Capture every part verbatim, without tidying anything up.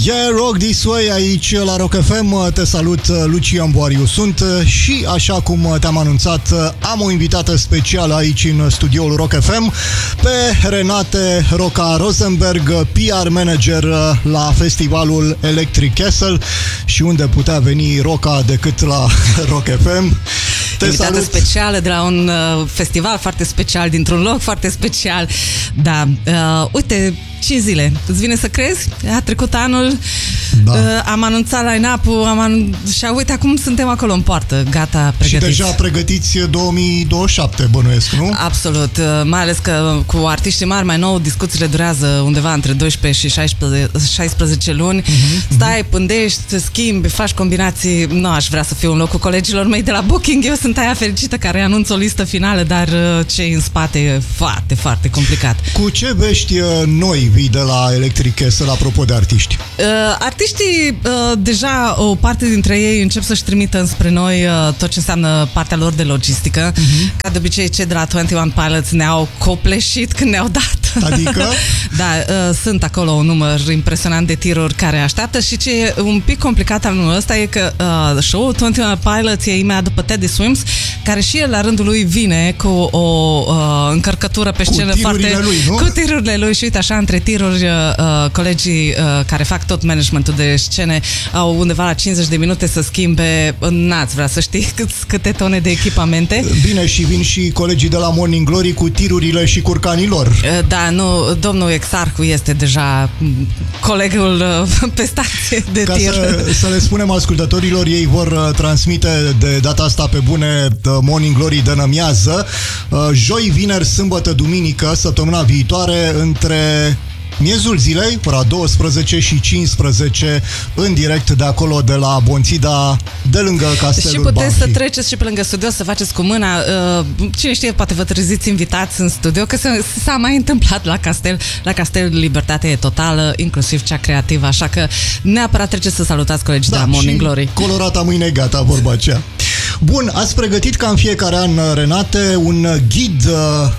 Yeah, Rock This Way aici la Rock F M. Te salut, Lucian Boariu sunt și așa cum te-am anunțat, am o invitată specială aici în studioul Rock F M pe Renate Roca Rosenberg, P R manager la festivalul Electric Castle. Și unde putea veni Roca decât la Rock F M. Te invitată salut. Specială de la un uh, festival foarte special, dintr-un loc foarte special. Da, uh, uite, cinci zile. Îți vine să crezi? A trecut anul, da. uh, am anunțat line-up-ul, am anun... și uite, acum suntem acolo în poartă, gata, pregătiți. Și deja pregătiți două mii douăzeci și șapte, bănuiesc, nu? Absolut, uh, mai ales că cu artiștii mari mai nou discuțiile durează undeva între doisprezece și șaisprezece luni. Uh-huh, Stai, uh-huh. pândești, te schimbi, faci combinații. Nu aș vrea să fiu în locul colegilor mei de la booking. Eu sunt aia fericită care anunță o listă finală, dar ce în spate e foarte, foarte complicat. Cu ce vești noi vii de la Electric Castle, apropo de artiști? Uh, artiștii, uh, deja o parte dintre ei încep să-și trimită înspre noi uh, tot ce înseamnă partea lor de logistică. Uh-huh. Ca de obicei, cei de la douăzeci și unu Pilots ne-au copleșit când ne-au dat. Adică? Da, uh, sunt acolo un număr impresionant de tiruri care așteaptă și ce e un pic complicat al anul ăsta e că uh, show-ul douăzeci și unu Pilots e imediat după Teddy Swims, care și el la rândul lui vine cu o uh, încărcătură pe scenă cu foarte... lui, nu? Cu tirurile lui și uite așa, între tiruri uh, colegii uh, care fac tot managementul de scene au undeva la cincizeci de minute să schimbe, n-ați vrea să știi cât, câte tone de echipamente. Bine, și vin și colegii de la Morning Glory cu tirurile și curcanii lor. Uh, da, nu, domnul Exarhu este deja colegul uh, pe stație de Ca tir. să, să le spunem ascultătorilor, ei vor uh, transmite de data asta pe bune uh, Morning Glory de nămiază, uh, joi, vineri, sâmbătă, duminică, săptămâna viitoare, între miezul zilei, ora douăsprezece și cincisprezece, în direct de acolo, de la Bonțida, de lângă Castelul Și puteți Banfi. să treceți și pe lângă studio, să faceți cu mâna. Cine știe, poate vă treziți invitați în studio, că s-a mai întâmplat la Castel. La Castel libertatea e totală, inclusiv cea creativă, așa că neapărat treceți să salutați colegii Da, de la Morning Glory. colorata mâine gata, vorba aceea. Bun, ați pregătit ca în fiecare an, Renate, un ghid uh,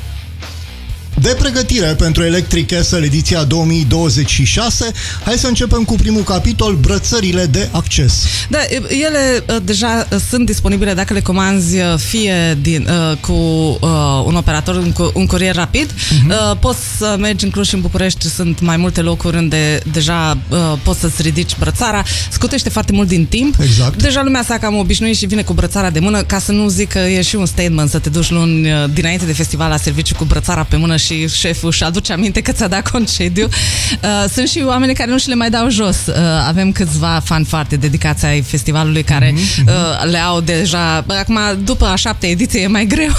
de pregătire pentru Electric Castle ediția două mii douăzeci și șase. Hai să începem cu primul capitol, brățările de acces. Da, ele uh, deja sunt disponibile dacă le comanzi fie din, uh, cu uh, un operator, un, un curier rapid. Uh-huh. Uh, poți să mergi în Cluj și în București, sunt mai multe locuri unde deja uh, poți să-ți ridici brățara. Scutește foarte mult din timp. Exact. Deja lumea s-a cam obișnuit și vine cu brățara de mână, ca să nu zic că e și un statement să te duci luni uh, dinainte de festival la serviciu cu brățara pe mână și șeful își aduce aminte că ți-a dat concediu. Uh, sunt și oameni care nu și le mai dau jos. Uh, avem câțiva fan foarte dedicați ai festivalului care mm-hmm. uh, le au deja... Acum, după a șaptea ediție, e mai greu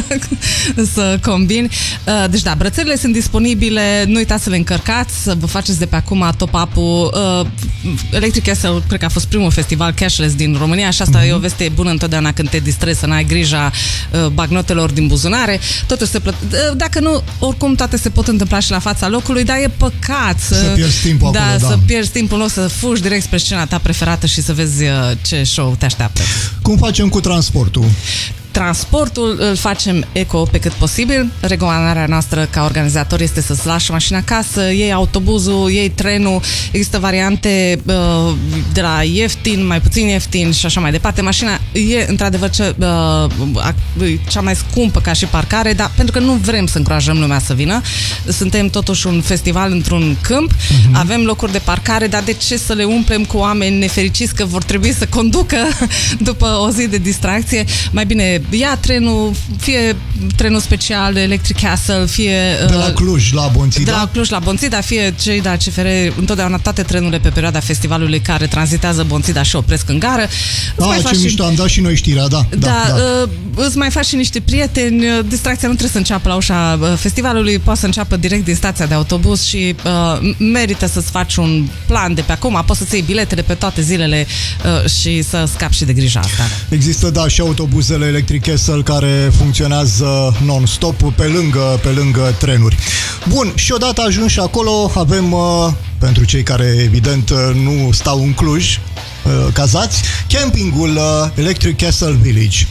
să combini. Uh, deci da, brățările sunt disponibile, nu uitați să le încărcați, să vă faceți de pe acum top-up-ul. Uh, Electric Castle, cred că a fost primul festival cashless din România și asta mm-hmm. e o veste bună întotdeauna când te distrezi, să n-ai grija uh, bagnotelor din buzunare. Totul se plăt... uh, Dacă nu, oricum toate se pot întâmpla și la fața locului, dar e păcat să, să pierzi timpul da, acolo, da. să pierzi timpul în loc să fugi direct spre scena ta preferată și să vezi ce show te așteaptă. Cum facem cu transportul? Transportul îl facem eco pe cât posibil. Recomandarea noastră ca organizator este să-ți lași mașina acasă, iei autobuzul, iei trenul. Există variante uh, de la ieftin, mai puțin ieftin și așa mai departe. Mașina e într-adevăr ce, uh, cea mai scumpă ca și parcare, dar pentru că nu vrem să încurajăm lumea să vină. Suntem totuși un festival într-un câmp, uh-huh. avem locuri de parcare, dar de ce să le umplem cu oameni nefericiți că vor trebui să conducă după o zi de distracție? Mai bine ia trenul, fie trenul special Electric Castle, fie... De la Cluj la Bonțida? De la Cluj la Bonțida, fie cei de la C F R, întotdeauna toate trenurile pe perioada festivalului care tranzitează Bonțida și opresc în gară. Ah, ce mișto, am dat și noi știrea, da. Da, da, da. Uh, îți mai faci și niște prieteni, distracția nu trebuie să înceapă la ușa festivalului, poate să înceapă direct din stația de autobuz și uh, merită să-ți faci un plan de pe acum, poți să-ți iei biletele pe toate zilele uh, și să scapi și de grija asta. Există, da, și autobuzele Electric Castle care funcționează non-stop pe lângă, pe lângă trenuri. Bun, și odată ajunși acolo avem, uh, pentru cei care evident nu stau în Cluj, uh, cazați, campingul uh, Electric Castle Village.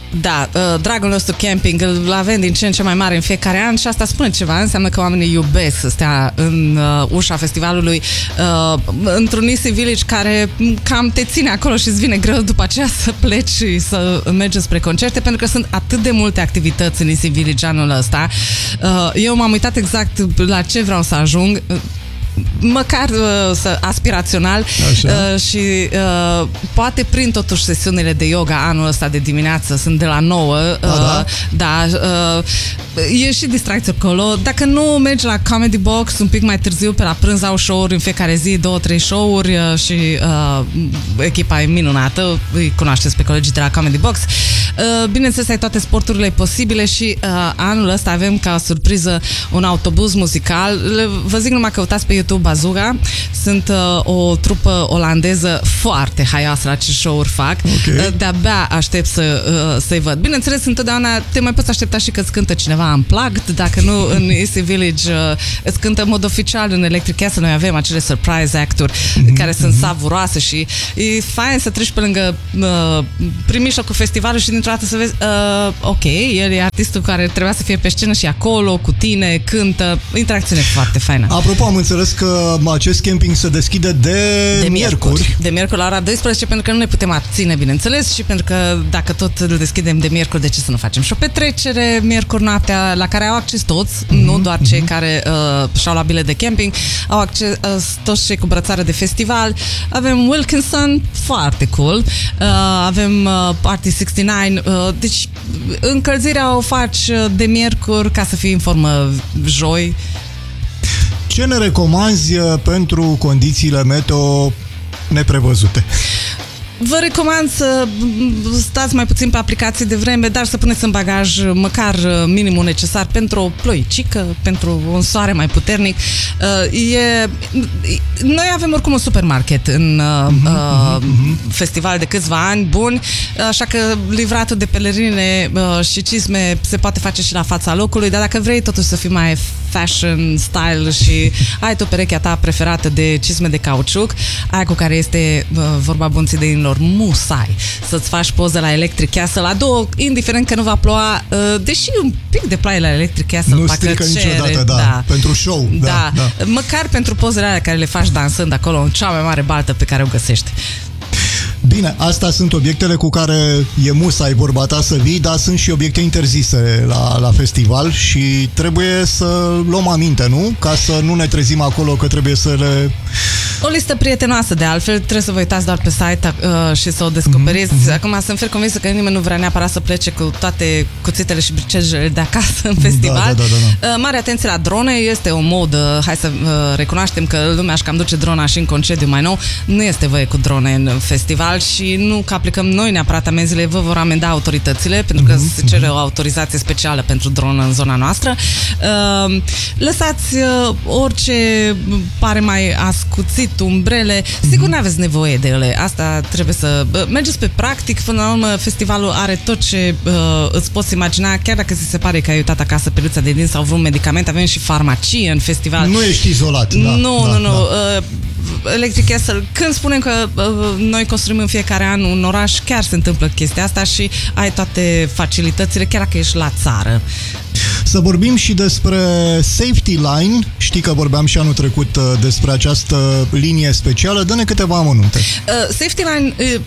Da, uh, dragul nostru camping îl avem din ce în ce mai mare în fiecare an și asta spune ceva, înseamnă că oamenii iubesc să stea în uh, ușa festivalului uh, într-un Easy Village care cam te ține acolo și îți vine greu după aceea să pleci și să mergi spre concerte, pentru că sunt atât de multe activități în Easy Village anul ăsta. Uh, eu m-am uitat exact la ce vreau să ajung, măcar uh, să, aspirațional uh, și uh, poate prin totuși sesiunile de yoga anul ăsta de dimineață sunt de la nouă. Uh, da, da uh, e și distracție acolo. Dacă nu mergi la Comedy Box un pic mai târziu, pe la prânz au show-uri în fiecare zi, două, trei show-uri uh, și uh, echipa e minunată, îi cunoașteți pe colegii de la Comedy Box. Uh, bineînțeles, ai toate sporturile posibile și uh, anul ăsta avem ca surpriză un autobuz muzical. Vă zic numai căutați pe YouTube Bazooka. Sunt uh, o trupă olandeză foarte haioasă la ce show-uri fac. Okay. Uh, de-abia aștept să, uh, să-i văd. Bineînțeles, întotdeauna te mai poți aștepta și că îți cântă cineva unplugged, dacă nu în Easy Village uh, îți cântă în mod oficial în Electric Castle. Noi avem acele surprise acturi mm-hmm. care sunt mm-hmm. savuroase și e fain să treci pe lângă uh, prin mijlocul festivalului și dintr-o dată să vezi uh, ok, el e artistul care trebuia să fie pe scenă și acolo cu tine, cântă, interacțiune foarte faină. Apropo, am înțeles că acest camping se deschide de, de miercuri. miercuri. De miercuri la ora douăsprezece, pentru că nu ne putem abține, bineînțeles, și pentru că dacă tot îl deschidem de miercuri, de ce să nu facem și o petrecere miercuri noaptea la care au acces toți, mm-hmm, nu doar cei mm-hmm. care uh, și-au la bilet de camping, au acces uh, toți cei cu brățară de festival. Avem Wilkinson, foarte cool. Uh, avem uh, Party șaizeci și nouă, uh, deci încălzirea o faci de miercuri ca să fii în formă joi. Ce ne recomanzi pentru condițiile meteo neprevăzute? Vă recomand să stați mai puțin pe aplicații de vreme, dar să puneți în bagaj măcar minimul necesar pentru o ploicică, pentru un soare mai puternic. E... Noi avem oricum un supermarket în uh-huh, uh-huh. festival de câțiva ani buni, așa că livratul de pelerine și cizme se poate face și la fața locului, dar dacă vrei totuși să fii mai fashion, style și ai tu perechea ta preferată de cizme de cauciuc, aia cu care este vorba bunții de inilor, musai să-ți faci poză la Electric Castle la două, indiferent că nu va ploua, deși un pic de ploaie la Electric Castle nu strică niciodată, da, da, pentru show, da, da. Da. Măcar pentru pozele alea care le faci dansând acolo în cea mai mare baltă pe care o găsești. Bine, astea sunt obiectele cu care e musai vorba ta să vii, dar sunt și obiecte interzise la, la festival și trebuie să luăm aminte, nu? Ca să nu ne trezim acolo că trebuie să le... O listă prietenoasă, de altfel, trebuie să vă uitați doar pe site uh, și să o descoperiți. Mm-hmm. Acum sunt fer convinsă că nimeni nu vrea neapărat să plece cu toate cuțitele și bricelele de acasă în festival. Da, da, da, da. Uh, mare atenție la drone, este o modă, hai să uh, recunoaștem că lumea își cam duce drona și în concediu mai nou. Nu este voie cu drone în festival și nu că aplicăm noi neapărat amenziile, vă vor amenda autoritățile, pentru că mm-hmm. se cere o autorizație specială pentru dronă în zona noastră. Uh, lăsați uh, orice pare mai ascuțit, umbrele, sigur nu aveți nevoie de ele. Asta trebuie să mergeți pe practic. Până la urmă, festivalul are tot ce uh, îți poți imagina, chiar dacă ți se pare că ai uitat acasă peluța de dinți sau vreun medicament, avem și farmacie în festival. Nu ești izolat. Da, nu, da, nu, nu. Da. Uh, Electric Castle, când spunem că uh, noi construim în fiecare an un oraș, chiar se întâmplă chestia asta și ai toate facilitățile, chiar dacă ești la țară. Să vorbim și despre Safety Line. Știi că vorbeam și anul trecut despre această linie specială. Dă-ne câteva amănunte. Uh, Safety Line... Uh,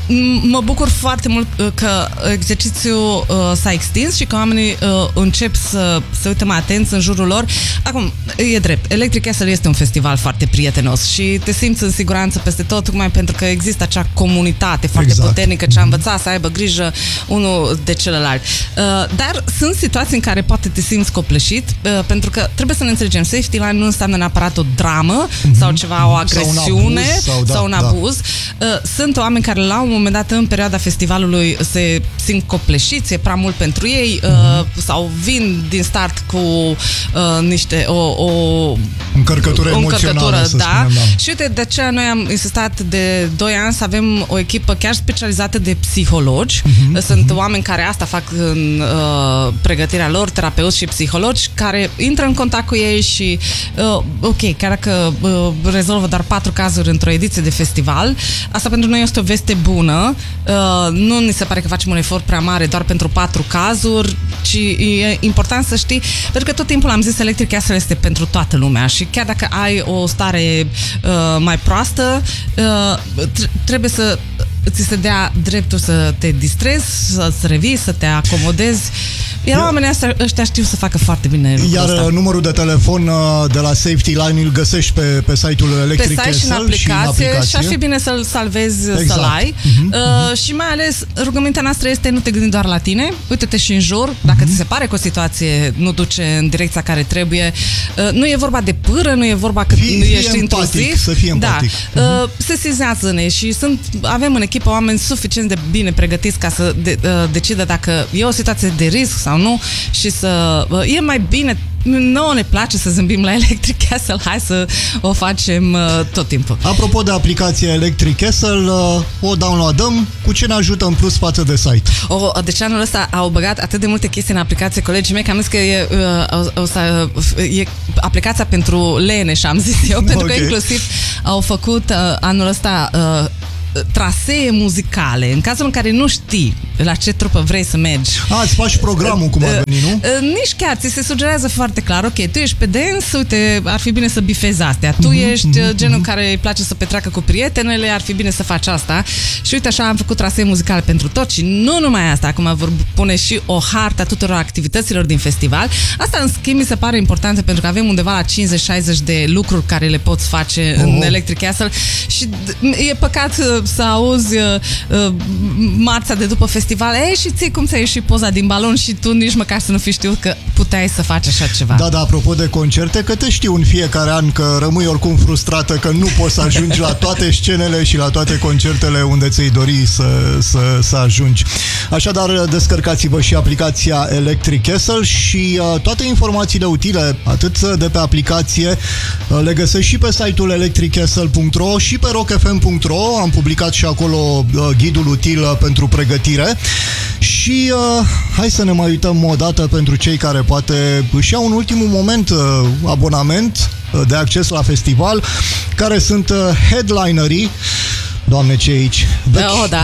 Mă bucur foarte mult că exercițiul uh, s-a extins și că oamenii uh, încep să se uite mai atenți în jurul lor. Acum, e drept, Electric Castle este un festival foarte prietenos și te simți în siguranță peste tot, tocmai pentru că există acea comunitate foarte exact. puternică ce a învățat să aibă grijă unul de celălalt. Uh, dar sunt situații în care poate te simți copleșit, uh, pentru că trebuie să ne înțelegem, safety line nu înseamnă neapărat o dramă mm-hmm. sau ceva, o agresiune sau un abuz. Sau, da, sau un abuz. Da. Uh, sunt oameni care la un moment dat în perioada festivalului se simt copleșiți, e prea mult pentru ei uh, sau vin din start cu uh, niște o, o încărcătură o emoțională, încărcătură, să da. spunem, da. Și uite, de aceea noi am insistat de doi ani să avem o echipă chiar specializată de psihologi. Uh-huh, Sunt uh-huh. oameni care asta fac în uh, pregătirea lor, terapeuți și psihologi, care intră în contact cu ei și uh, ok, chiar dacă uh, rezolvă doar patru cazuri într-o ediție de festival, asta pentru noi este o veste bună. bună. Uh, nu ni se pare că facem un efort prea mare doar pentru patru cazuri, ci e important să știi, pentru că tot timpul am zis Electric Castle este pentru toată lumea și chiar dacă ai o stare uh, mai proastă, uh, trebuie să ți se dea dreptul să te distrezi, să-ți revii, să te acomodezi. Iar oamenii ăștia, ăștia știu să facă foarte bine lucrul Iar ăsta. numărul de telefon de la Safety Line îl găsești pe, pe site-ul Electric pe site Castle și în aplicație, și în aplicație. Și ar fi bine să-l salvezi, exact. Să-l ai. Uh-huh, uh, uh-huh. Și mai ales rugămintea noastră este nu te gândi doar la tine, uite-te și în jur, dacă uh-huh. ți se pare că o situație nu duce în direcția care trebuie. Uh, nu e vorba de pâră, nu e vorba că fii, nu fii ești empatic, intrusiv. să fii empatic. Da. Uh, sesizează-ne și sunt, avem în echipă oameni suficient de bine pregătiți ca să de, uh, decidă dacă e o situație de risc sau nu și să... Uh, e mai bine. Nouă ne place să zâmbim la Electric Castle, hai să o facem uh, tot timpul. Apropo de aplicația Electric Castle, uh, o downloadăm, cu ce ne ajută în plus față de site? O, deci anul ăsta au băgat atât de multe chestii în aplicație, colegii mei, că am zis că e, uh, o, o să, e aplicația pentru leneș, am zis eu, pentru okay. că inclusiv au făcut uh, anul ăsta uh, trasee muzicale, în cazul în care nu știi la ce trupă vrei să mergi. A, îți faci programul cum ar veni, nu? Nici chiar, ți se sugerează foarte clar, ok, tu ești pe dance, uite, ar fi bine să bifezi astea. Tu mm-hmm, ești mm-hmm. genul care îi place să petreacă cu prietenele, ar fi bine să faci asta. Și uite, așa am făcut trasee muzicale pentru tot și nu numai asta, acum vor pune și o hartă a tuturor activităților din festival. Asta, în schimb, mi se pare importantă pentru că avem undeva la cincizeci șaizeci de lucruri care le poți face oh. în Electric Castle și e păcat să auzi uh, marța de după festival, ei, și ții cum ți-ai ieșit poza din balon și tu nici măcar să nu fi știut că puteai să faci așa ceva. Da, da, apropo de concerte, că te știu în fiecare an că rămâi oricum frustrată că nu poți să ajungi la toate scenele și la toate concertele unde ți-ai dori să, să, să ajungi. Așadar, descărcați-vă și aplicația Electric Castle și uh, toate informațiile utile, atât de pe aplicație, uh, le găsești și pe site-ul electric castle punct ro și pe rock f m punct ro. Am publicat și acolo uh, ghidul util uh, pentru pregătire. Și uh, hai să ne mai uităm o dată pentru cei care poate își iau în ultimul moment uh, abonament uh, de acces la festival, care sunt uh, headlinerii. Doamne, ce aici? The, oh, da.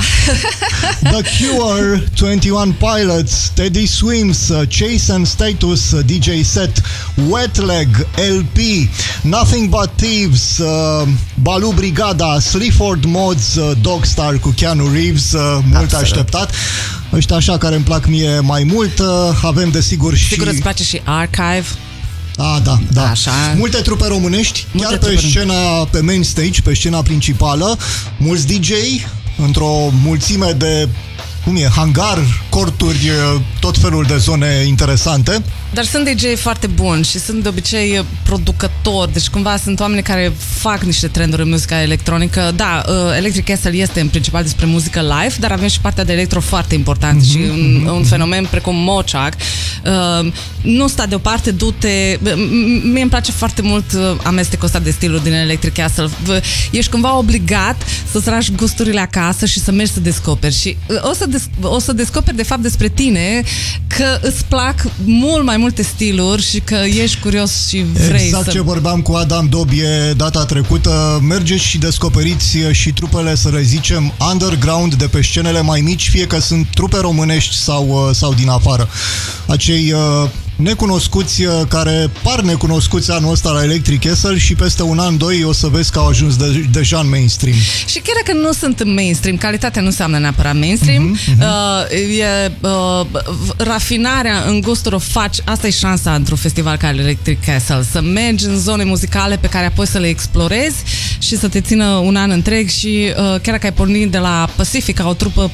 The Cure, twenty one Pilots, Teddy Swims, uh, Chase and Status, uh, D J Set, Wetleg, L P, Nothing But Thieves, uh, Balu Brigada, Sleaford Mods, uh, Dogstar cu Keanu Reeves, uh, mult Absolut. așteptat. Ăștia așa care îmi plac mie mai mult. Uh, avem desigur și... Sigur îți place și Archive. Ah, da, da. Așa. Multe trupe românești, Multe chiar pe trupe scena, pe main stage, pe scena principală, mulți D J, într-o mulțime de, cum e, hangar, corturi, tot felul de zone interesante. Dar sunt D J foarte buni și sunt de obicei producători, deci cumva sunt oameni care fac niște trenduri în muzica electronică. Da, uh, Electric Castle este în principal despre muzică live, dar avem și partea de electro foarte importantă mm-hmm, și un, mm-hmm. un fenomen precum Mochak. Uh, nu sta deoparte, du-te... Mie îmi place foarte mult amestecul ăsta de stiluri din Electric Castle. Ești cumva obligat să-ți tragi gusturile acasă și să mergi să descoperi. Și o să, des- o să descoperi de fapt despre tine că îți plac mult mai multe stiluri și că ești curios și vrei exact să... ce vorbeam cu Adam Dobie data trecută. Mergeți și descoperiți și trupele, să le zicem, underground de pe scenele mai mici, fie că sunt trupe românești sau, sau din afară. Acei uh, necunoscuți care par necunoscuți anul ăsta la Electric Castle și peste un an, doi o să vezi că au ajuns de, deja în mainstream. Și chiar dacă nu sunt în mainstream, calitatea nu înseamnă neapărat mainstream, uh-huh, uh-huh. Uh, e, uh, rafinarea în gusturi o faci, asta e șansa într-un festival ca Electric Castle, să mergi în zone muzicale pe care apoi să le explorezi și să te țină un an întreg și uh, chiar dacă ai pornit de la Pacifica, o trupă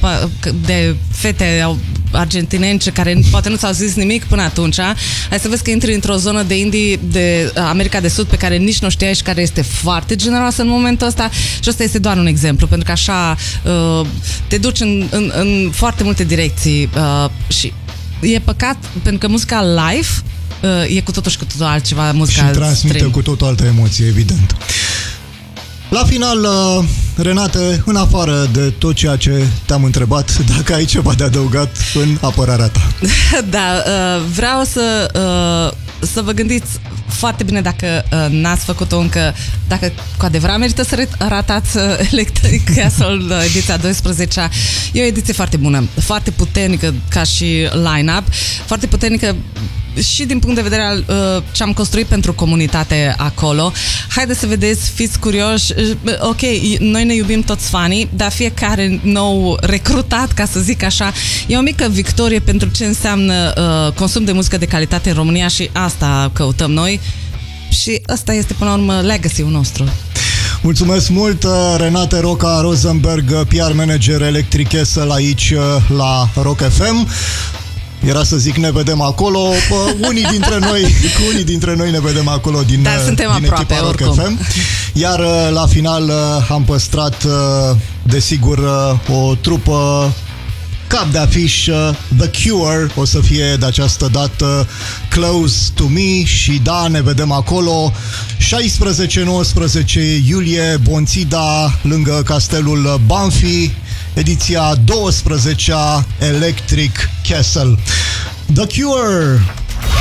de fete argentinence care poate nu ți-au zis nimic până atunci, hai să vezi că intri într-o zonă de indie de America de Sud pe care nici nu știai și care este foarte generoasă în momentul ăsta și ăsta este doar un exemplu, pentru că așa uh, te duci în, în, în foarte multe direcții uh, și e păcat pentru că muzica live uh, e cu totul și cu totul altceva, muzica și transmite stream. cu totul altă emoție, evident. La final, Renate, în afară de tot ceea ce te-am întrebat, dacă ai ceva de adăugat în apărarea ta. Da, vreau să să vă gândiți foarte bine dacă uh, n-ați făcut-o încă, dacă cu adevărat merită să ratați uh, Electric Castle uh, ediția douăsprezecea. E o ediție foarte bună, foarte puternică ca și line-up, foarte puternică și din punct de vedere al uh, ce am construit pentru comunitate acolo. Haideți să vedeți, fiți curioși. Uh, ok, noi ne iubim toți fanii, dar fiecare nou recrutat, ca să zic așa, e o mică victorie pentru ce înseamnă uh, consum de muzică de calitate în România și asta căutăm noi. Și ăsta este, până la urmă, legacy-ul nostru. Mulțumesc mult, Renate Roca Rosenberg, P R manager Electric Castle aici la Rock F M. Era să zic ne vedem acolo, Pă, unii dintre noi, cu unii dintre noi ne vedem acolo din, Dar suntem din aproape, echipa Rock oricum. F M. Iar la final am păstrat, desigur, o trupă cap de afiș, The Cure, o să fie de această dată Close to Me și da, ne vedem acolo șaisprezece nouăsprezece iulie, Bonțida, lângă castelul Banfi, ediția douăsprezecea Electric Castle. The Cure!